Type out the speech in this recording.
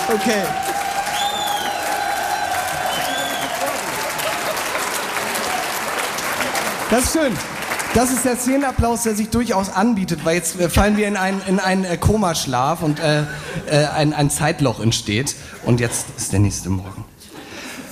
Okay. Das ist schön. Das ist der Szenenapplaus, der sich durchaus anbietet, weil jetzt fallen wir in einen Komaschlaf und ein Zeitloch entsteht. Und jetzt ist der nächste Morgen.